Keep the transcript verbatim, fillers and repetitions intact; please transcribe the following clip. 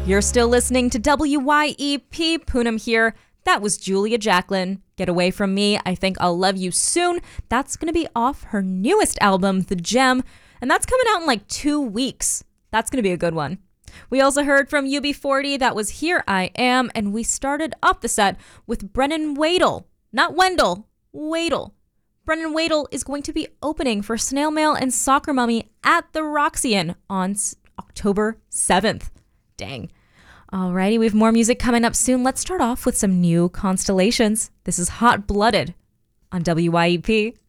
You're still listening to W Y E P. Poonam here. That was Julia Jacklin. Get Away From Me. I Think I'll Love You Soon. That's going to be off her newest album, The Gem. And that's coming out in like two weeks. That's going to be a good one. We also heard from U B forty. That was Here I Am. And we started up the set with Brennan Wadle. Not Wendell. Wadle. Brennan Wadle is going to be opening for Snail Mail and Soccer Mummy at the Roxy-In on s- October seventh. Dang. Alrighty, we have more music coming up soon. Let's start off with some new Constellations. This is Hot Blooded on W Y E P.